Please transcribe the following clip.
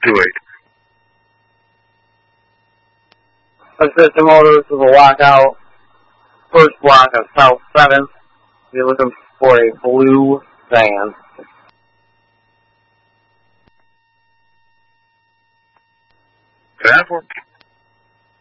2-8. Assistant Motors with a lockout. First block of South 7th. You're looking for a blue van. 10-4.